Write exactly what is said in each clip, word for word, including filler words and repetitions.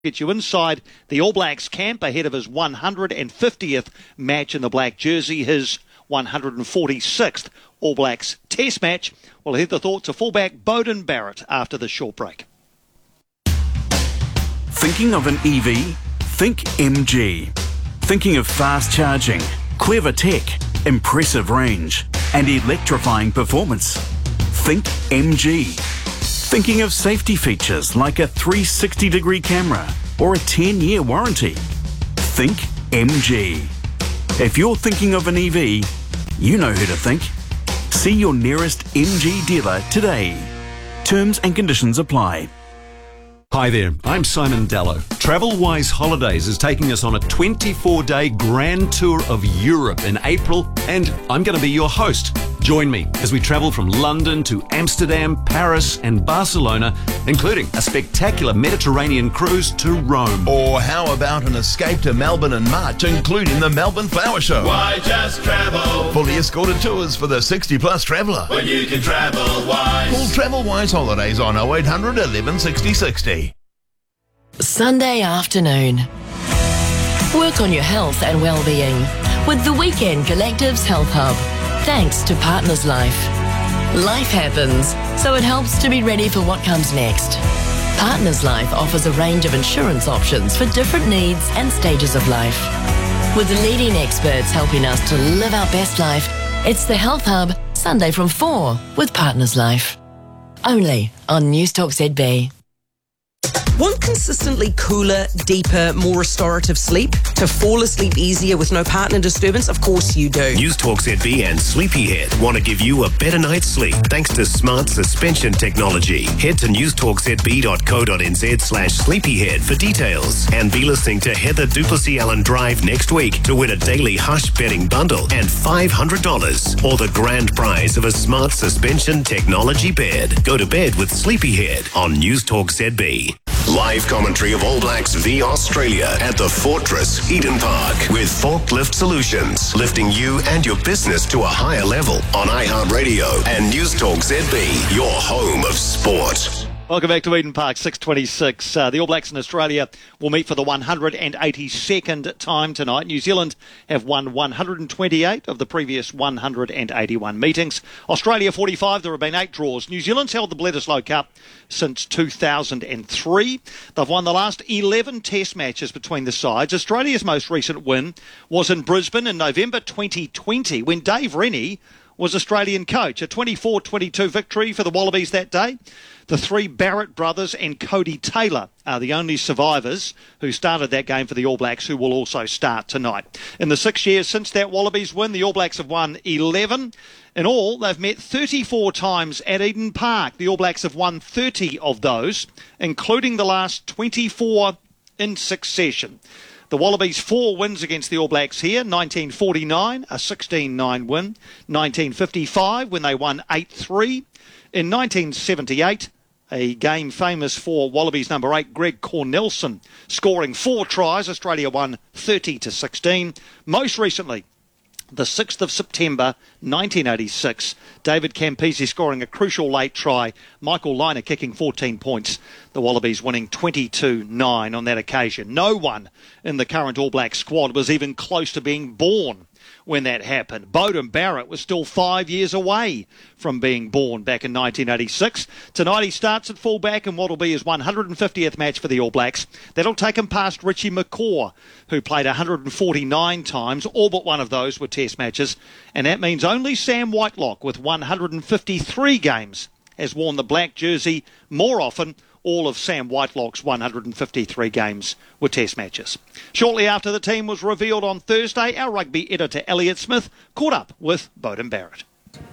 Get you inside the All Blacks camp ahead of his one hundred fiftieth match in the black jersey, his one hundred forty-sixth All Blacks Test match. We'll hear the thoughts of fullback Beauden Barrett after this short break. Thinking of an E V? Think M G. Thinking of fast charging, clever tech, impressive range, and electrifying performance? Think M G. Thinking of safety features like a three sixty degree camera or a ten year warranty? Think M G. If you're thinking of an E V, you know who to think. See your nearest M G dealer today. Terms and conditions apply. Hi there, I'm Simon Dallow. TravelWise Holidays is taking us on a twenty-four day grand tour of Europe in April, and I'm going to be your host. Join me as we travel from London to Amsterdam, Paris and Barcelona, including a spectacular Mediterranean cruise to Rome. Or how about an escape to Melbourne in March, including the Melbourne Flower Show? Why just travel? Fully escorted tours for the sixty plus traveller. When you can travel wise. Call TravelWise Holidays on oh eight hundred eleven sixty sixty. Sunday afternoon. Work on your health and well-being with the Weekend Collectives Health Hub. Thanks to Partners Life. Life happens, so it helps to be ready for what comes next. Partners Life offers a range of insurance options for different needs and stages of life. With the leading experts helping us to live our best life, it's the Health Hub, Sunday from four with Partners Life. Only on Newstalk Z B. Want consistently cooler, deeper, more restorative sleep? To fall asleep easier with no partner disturbance? Of course you do. Newstalk Z B and Sleepyhead want to give you a better night's sleep thanks to smart suspension technology. Head to newstalkzb.co.nz slash sleepyhead for details. And be listening to Heather Duplessis Allen Drive next week to win a daily Hush betting bundle and five hundred dollars or the grand prize of a smart suspension technology bed. Go to bed with Sleepyhead on Newstalk Z B. Live commentary of All Blacks v Australia at the Fortress Eden Park with Forklift Solutions, lifting you and your business to a higher level on iHeartRadio and Newstalk Z B, your home of sport. Welcome back to Eden Park, six twenty-six. Uh, the All Blacks in Australia will meet for the one hundred eighty-second time tonight. New Zealand have won one hundred twenty-eight of the previous one hundred eighty-one meetings. Australia forty-five, there have been eight draws. New Zealand's held the Bledisloe Cup since two thousand three. They've won the last eleven test matches between the sides. Australia's most recent win was in Brisbane in November twenty twenty when Dave Rennie was Australian coach. A twenty-four twenty-two victory for the Wallabies that day. The three Barrett brothers and Cody Taylor are the only survivors who started that game for the All Blacks, who will also start tonight. In the six years since that Wallabies win, the All Blacks have won eleven. In all, they've met thirty-four times at Eden Park. The All Blacks have won thirty of those, including the last twenty-four in succession. The Wallabies' four wins against the All Blacks here: nineteen forty-nine, a sixteen nine win; nineteen fifty-five, when they won eight three; in nineteen seventy-eight, a game famous for Wallabies number eight, Greg Cornelson, scoring four tries. Australia won thirty to sixteen. Most recently, the sixth of September nineteen eighty-six, David Campese scoring a crucial late try, Michael Lynagh kicking fourteen points, the Wallabies winning twenty-two nine on that occasion. No one in the current All Black squad was even close to being born when that happened. Beauden Barrett was still five years away from being born back in nineteen eighty-six. Tonight he starts at fullback in what will be his one hundred fiftieth match for the All Blacks. That'll take him past Richie McCaw, who played one hundred forty-nine times. All but one of those were test matches. And that means only Sam Whitelock, with one hundred fifty-three games, has worn the black jersey more often. All of Sam Whitelock's one hundred fifty-three games were test matches. Shortly after the team was revealed on Thursday, our rugby editor Elliot Smith caught up with Beauden Barrett.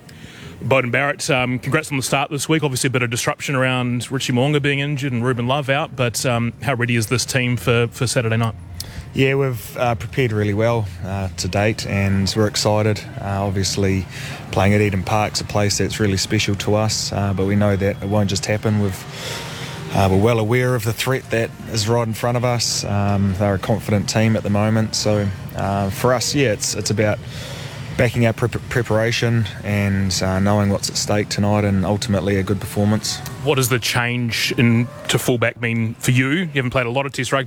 Beauden Barrett, um, congrats on the start this week. Obviously a bit of disruption around Richie Mo'unga being injured and Ruben Love out, but um, how ready is this team for, for Saturday night? Yeah, we've uh, prepared really well uh, to date, and we're excited. Uh, obviously, playing at Eden Park's a place that's really special to us, uh, but we know that it won't just happen. We've Uh, we're well aware of the threat that is right in front of us. Um, they're a confident team at the moment, so uh, for us, yeah, it's it's about backing our prep preparation and uh, knowing what's at stake tonight, and ultimately a good performance. What does the change in to fullback mean for you? You haven't played a lot of Test rugby